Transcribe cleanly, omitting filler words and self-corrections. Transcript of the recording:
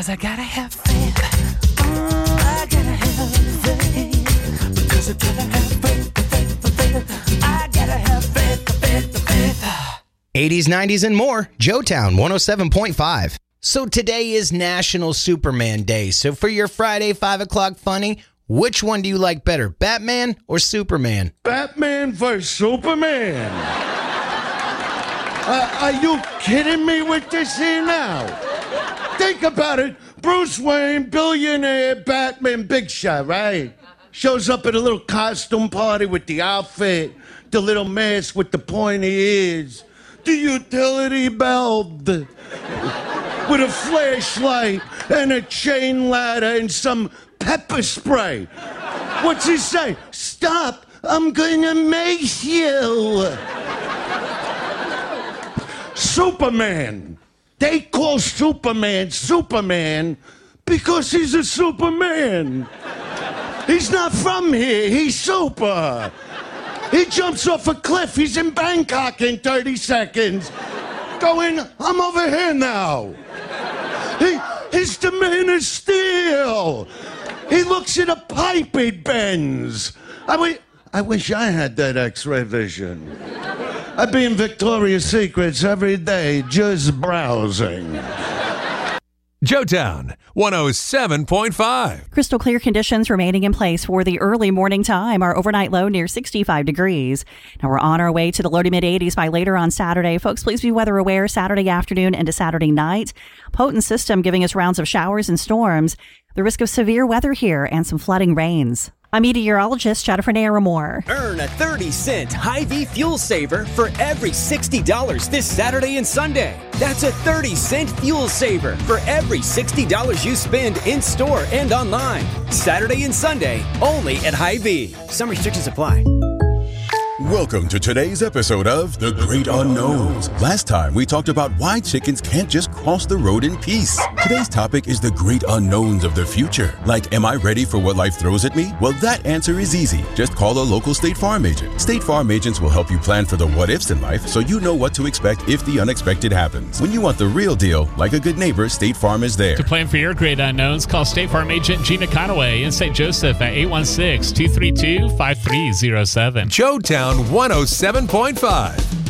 Because I gotta have faith. I gotta have faith. Because I gotta have faith. I gotta have faith. 80s, 90s, and more. Joetown 107.5. So today is National Superman Day. So for your Friday 5 o'clock funny, which one do you like better, Batman or Superman? Batman versus Superman. Are you kidding me with this here now? Think about it. Bruce Wayne, billionaire, Batman, big shot, right? Shows up at a little costume party with the outfit, the little mask with the pointy ears, the utility belt, with a flashlight and a chain ladder and some pepper spray. What's he say? Stop, I'm gonna make you. Superman. They call Superman Superman because he's a Superman. He's not from here, he's super. He jumps off a cliff, he's in Bangkok in 30 seconds. Going, I'm over here now. He's the Man of Steel. He looks at a pipe he bends. I wish I had that X-ray vision. I'd be in Victoria's Secrets every day just browsing. Joetown 107.5. Crystal clear conditions remaining in place for the early morning time. Our overnight low near 65 degrees. Now we're on our way to the low to mid 80s by later on Saturday. Folks, please be weather aware Saturday afternoon into Saturday night. Potent system giving us rounds of showers and storms. The risk of severe weather here and some flooding rains. I'm meteorologist Jennifer Naramore. Earn a 30-cent Hy-Vee fuel saver for every $60 this Saturday and Sunday. That's a 30-cent fuel saver for every $60 you spend in-store and online. Saturday and Sunday, only at Hy-Vee. Some restrictions apply. Welcome to today's episode of The Great Unknowns. Last time we talked about why chickens can't just cross the road in peace. Today's topic is the great unknowns of the future. Like, am I ready for what life throws at me? Well, that answer is easy. Just call a local State Farm agent. State Farm agents will help you plan for the what-ifs in life so you know what to expect if the unexpected happens. When you want the real deal, like a good neighbor, State Farm is there. To plan for your great unknowns, call State Farm agent Gina Conaway in St. Joseph at 816-232-5307. Joetown 107.5.